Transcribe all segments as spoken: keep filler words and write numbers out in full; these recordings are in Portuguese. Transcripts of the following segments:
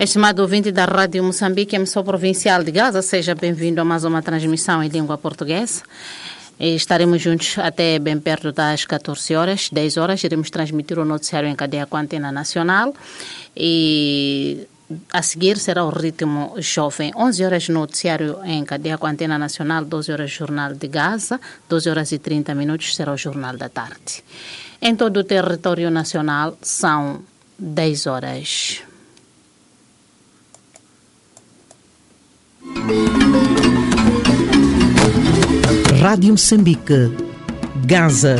Estimado ouvinte da Rádio Moçambique, emissão provincial de Gaza, seja bem-vindo a mais uma transmissão em língua portuguesa. E estaremos juntos até bem perto das catorze horas, dez horas, iremos transmitir o noticiário em cadeia com a Antena Nacional e a seguir será o ritmo jovem. onze horas noticiário em cadeia com a Antena Nacional, doze horas Jornal de Gaza, doze horas e trinta minutos será o Jornal da Tarde. Em todo o território nacional são dez horas. Rádio Moçambique, Gaza.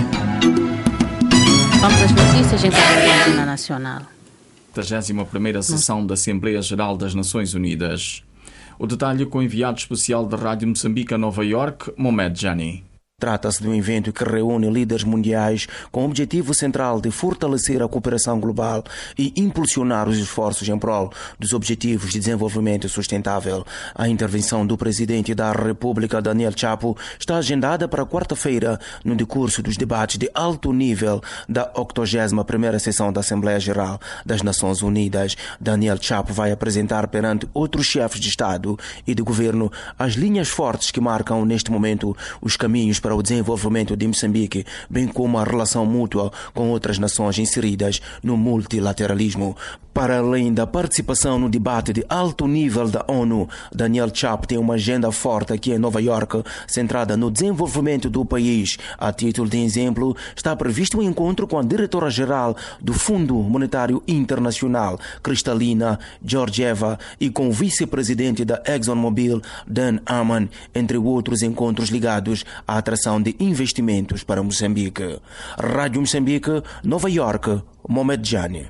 Vamos às notícias em cadeia nacional. oitagésima primeira sessão da Assembleia Geral das Nações Unidas. O detalhe com o enviado especial da Rádio Moçambique a Nova Iorque, Mohamed Jani. Trata-se de um evento que reúne líderes mundiais com o objetivo central de fortalecer a cooperação global e impulsionar os esforços em prol dos objetivos de desenvolvimento sustentável. A intervenção do presidente da República, Daniel Chapo, está agendada para quarta-feira no decurso dos debates de alto nível da octogésima primeira sessão da Assembleia Geral das Nações Unidas. Daniel Chapo vai apresentar perante outros chefes de Estado e de Governo as linhas fortes que marcam neste momento os caminhos para o desenvolvimento de Moçambique, bem como a relação mútua com outras nações inseridas no multilateralismo. Para além da participação no debate de alto nível da ONU, Daniel Chapo tem uma agenda forte aqui em Nova Iorque, centrada no desenvolvimento do país. A título de exemplo, está previsto um encontro com a diretora-geral do Fundo Monetário Internacional, Kristalina Georgieva, e com o vice-presidente da ExxonMobil, Dan Amman, entre outros encontros ligados à atração de investimentos para Moçambique. Rádio Moçambique, Nova Iorque, Mohamed Jani.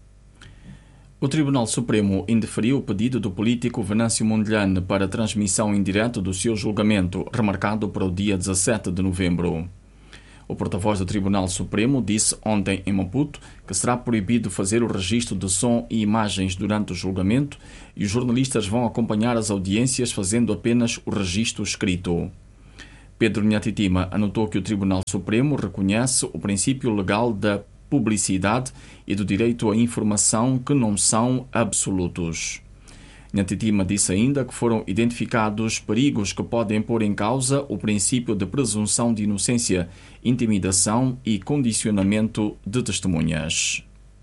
O Tribunal Supremo indeferiu o pedido do político Venâncio Mondlane para transmissão em direto do seu julgamento, remarcado para o dia dezassete de novembro. O porta-voz do Tribunal Supremo disse ontem em Maputo que será proibido fazer o registro de som e imagens durante o julgamento e os jornalistas vão acompanhar as audiências fazendo apenas o registro escrito. Pedro Nhatitima anotou que o Tribunal Supremo reconhece o princípio legal da publicidade e do direito à informação que não são absolutos. Nhatitima disse ainda que foram identificados perigos que podem pôr em causa o princípio de presunção de inocência, intimidação e condicionamento de testemunhas.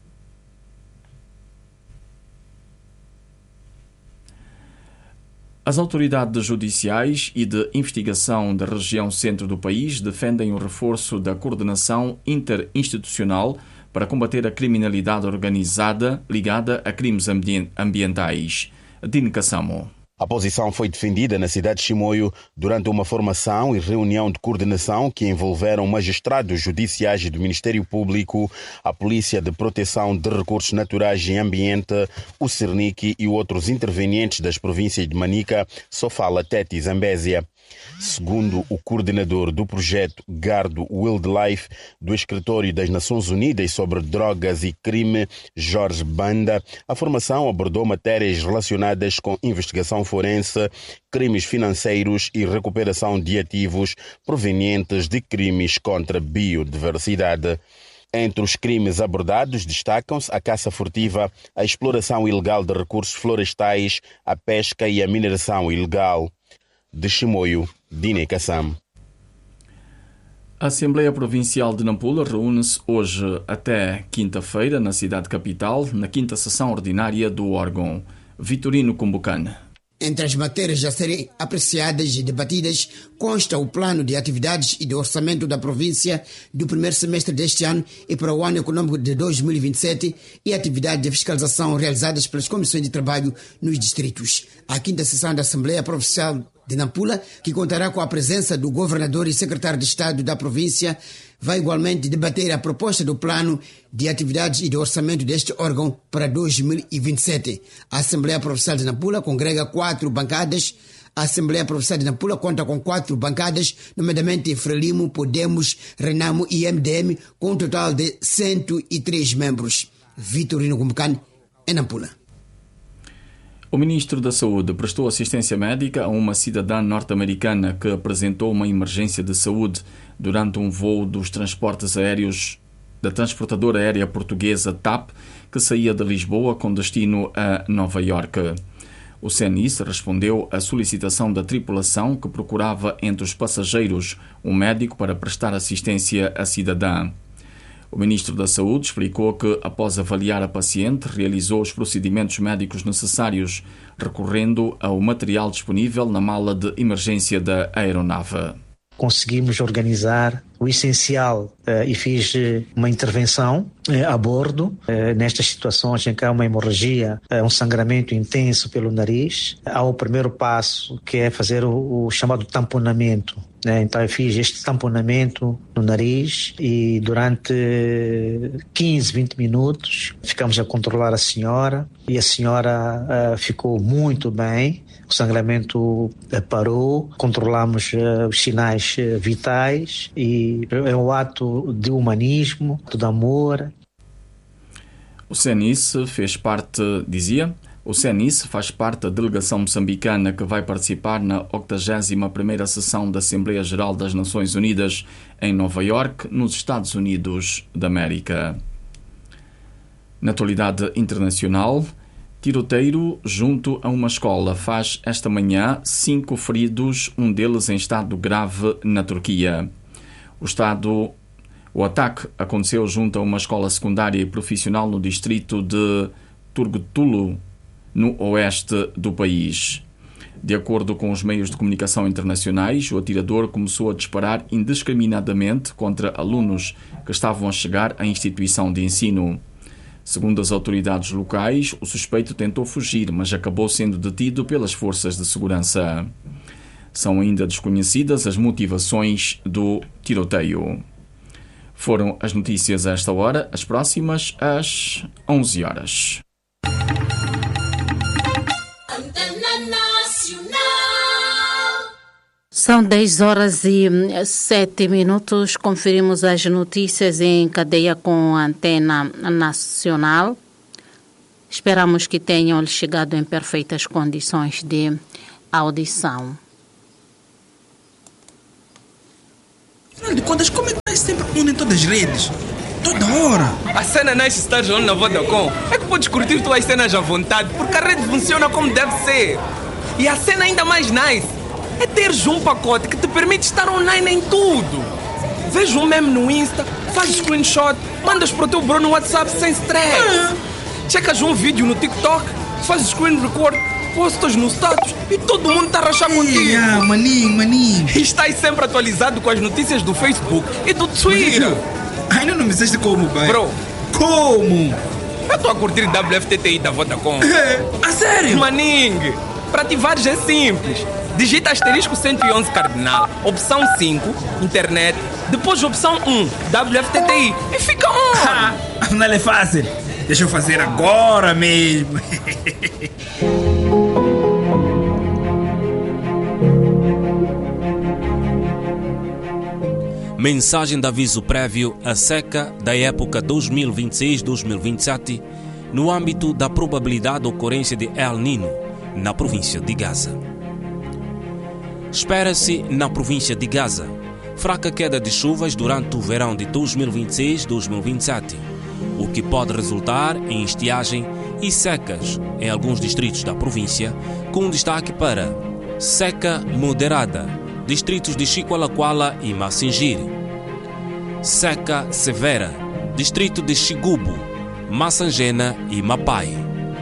As autoridades judiciais e de investigação da região centro do país defendem o reforço da coordenação interinstitucional para combater a criminalidade organizada ligada a crimes ambientais. Dine Kassamo. A posição foi defendida na cidade de Chimoio durante uma formação e reunião de coordenação que envolveram magistrados judiciais e do Ministério Público, a Polícia de Proteção de Recursos Naturais e Ambiente, o Cernic e outros intervenientes das províncias de Manica, Sofala, Tete e Zambésia. Segundo o coordenador do projeto Gardo Wildlife do Escritório das Nações Unidas sobre Drogas e Crime, Jorge Banda, a formação abordou matérias relacionadas com investigação forense, crimes financeiros e recuperação de ativos provenientes de crimes contra a biodiversidade. Entre os crimes abordados destacam-se a caça furtiva, a exploração ilegal de recursos florestais, a pesca e a mineração ilegal. De Chimoio, Dine Kassam. A Assembleia Provincial de Nampula reúne-se hoje até quinta-feira na cidade capital, na quinta sessão ordinária do órgão. Vitorino Kumbucana. Entre as matérias a serem apreciadas e debatidas consta o plano de atividades e de orçamento da província do primeiro semestre deste ano e para o ano econômico de dois mil e vinte e sete e atividades de fiscalização realizadas pelas comissões de trabalho nos distritos. A quinta sessão da Assembleia Provincial de Nampula, que contará com a presença do governador e secretário de Estado da província, vai igualmente debater a proposta do plano de atividades e de orçamento deste órgão para dois mil e vinte e sete. A Assembleia Provincial de Nampula congrega quatro bancadas. A Assembleia Provincial de Nampula conta com quatro bancadas, nomeadamente Frelimo, Podemos, Renamo e M D M, com um total de cento e três membros. Vitorino Kumbucane, em Nampula. O ministro da Saúde prestou assistência médica a uma cidadã norte-americana que apresentou uma emergência de saúde durante um voo dos transportes aéreos da transportadora aérea portuguesa TAP, que saía de Lisboa com destino a Nova Iorque. O C N I S respondeu à solicitação da tripulação, que procurava entre os passageiros um médico para prestar assistência à cidadã. O Ministro da Saúde explicou que, após avaliar a paciente, realizou os procedimentos médicos necessários, recorrendo ao material disponível na mala de emergência da aeronave. Conseguimos organizar o essencial uh, e fiz uh, uma intervenção uh, a bordo, uh, nestas situações em que há uma hemorragia, uh, um sangramento intenso pelo nariz. Há o primeiro passo, que é fazer o, o chamado tamponamento. Né? Então eu fiz este tamponamento no nariz e durante quinze, vinte minutos ficamos a controlar a senhora e a senhora uh, ficou muito bem. O sangramento uh, parou, controlamos uh, os sinais uh, vitais e é um ato de humanismo, de amor. O C N I S fez parte, dizia, o C N I S faz parte da delegação moçambicana que vai participar na octagésima primeira sessão da Assembleia Geral das Nações Unidas em Nova Iorque, nos Estados Unidos da América. Na atualidade internacional, tiroteiro junto a uma escola faz esta manhã cinco feridos, um deles em estado grave na Turquia. O estado, o ataque aconteceu junto a uma escola secundária e profissional no distrito de Turgutulu, no oeste do país. De acordo com os meios de comunicação internacionais, o atirador começou a disparar indiscriminadamente contra alunos que estavam a chegar à instituição de ensino. Segundo as autoridades locais, o suspeito tentou fugir, mas acabou sendo detido pelas forças de segurança. São ainda desconhecidas as motivações do tiroteio. Foram as notícias a esta hora, as próximas às onze horas. São dez horas e sete minutos. Conferimos as notícias em cadeia com a Antena Nacional. Esperamos que tenham chegado em perfeitas condições de audição. Afinal de contas, como é que vai sempre mundo em todas as redes? Toda hora. A cena Nice Stars On na Vodacom é que podes curtir tuas cenas à vontade, porque a rede funciona como deve ser. E a cena ainda mais nice é teres um pacote que te permite estar online em tudo. Veja um meme no Insta, fazes screenshot, mandas para o teu bro no WhatsApp sem stress. É. Checas um vídeo no TikTok, fazes screen record, postas no status e todo mundo está a rachar contigo. Yeah, maninho, maninho. E estás sempre atualizado com as notícias do Facebook e do Twitter. Ainda não me disseste como, pai. Bro, como? Eu estou a curtir W F T T I da Vodacom. É, a sério? Maninho, para ativares é simples. Digita asterisco cento e onze cardinal, opção cinco, internet, depois opção um, W F T T I e fica on! Não é fácil. Deixa eu fazer agora mesmo. Mensagem de aviso prévio à seca da época dois mil e vinte e seis a dois mil e vinte e sete no âmbito da probabilidade de ocorrência de El Niño na província de Gaza. Espera-se na província de Gaza fraca queda de chuvas durante o verão de dois mil e vinte e seis a dois mil e vinte e sete, o que pode resultar em estiagem e secas em alguns distritos da província, com destaque para seca moderada, distritos de Chiqualaquala e Massingiri; seca severa, distrito de Xigubo, Massangena e Mapai.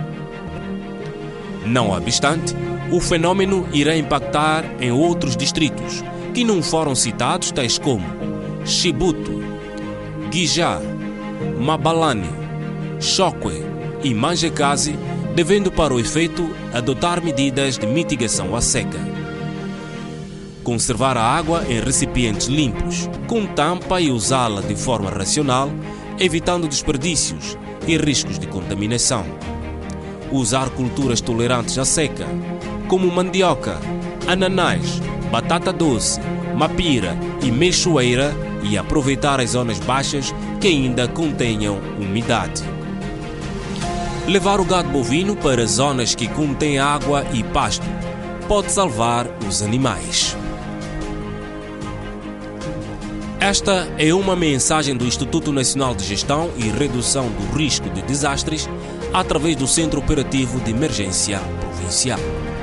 Não obstante, o fenômeno irá impactar em outros distritos que não foram citados, tais como Chibuto, Guijá, Mabalane, Chokwe e Manjekazi, devendo para o efeito adotar medidas de mitigação à seca. Conservar a água em recipientes limpos, com tampa e usá-la de forma racional, evitando desperdícios e riscos de contaminação. Usar culturas tolerantes à seca, como mandioca, ananás, batata doce, mapira e mexoeira, e aproveitar as zonas baixas que ainda contenham umidade. Levar o gado bovino para zonas que contêm água e pasto pode salvar os animais. Esta é uma mensagem do Instituto Nacional de Gestão e Redução do Risco de Desastres através do Centro Operativo de Emergência Provincial.